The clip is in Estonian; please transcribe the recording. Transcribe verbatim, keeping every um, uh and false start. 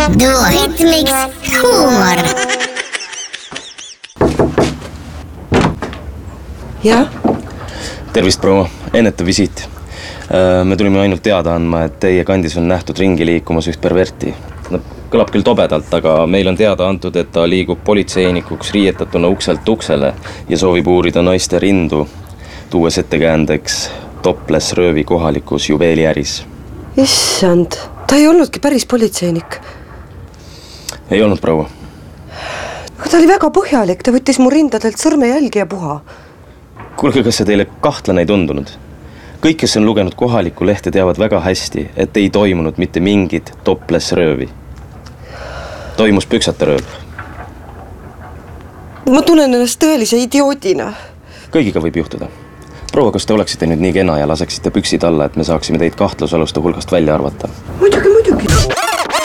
Duoritmiks huumor. jah? Tervist, proua. Ennetav visiit. Me tulime ainult teada andma, et teie kandis on nähtud ringi liikumas üht perverti. No, kõlab küll tobedalt, aga meil on teada antud, et ta liigub politseinikuks riietatuna ukselt uksele ja soovib uurida naiste rindu, tuues ettekäändeks topless röövi kohalikus juveeliäris. Issand, ta ei olnudki päris politseinik. Ei olnud, proua. Aga ta oli väga põhjalik, ta võttis mu rindadelt sõrmejälgi ja puha. Kuulge, kas see teile kahtlane ei tundunud? Kõik, kes on lugenud kohalikku lehte, teavad väga hästi, et ei toimunud mitte mingit topless röövi. Toimus püksate rööv. Ma tunnen ennast tõelise idiootina. Kõigiga võib juhtuda. Proua, kas te oleksite nüüd nii kena ja laseksite püksid alla, et me saaksime teid kahtlusaluste hulgast välja arvata? Muidugi, muidugi.